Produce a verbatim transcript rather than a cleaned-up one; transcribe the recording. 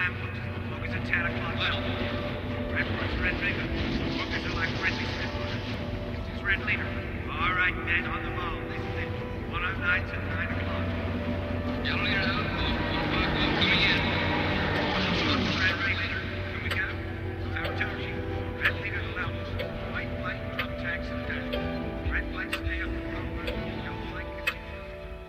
lamppost. Focus at ten o'clock. Left. Red first, red finger. Focus are like friendly sniffers. This is red leader. All right, men, on the ball. This is it. One on nights at nine o'clock. Yellow leader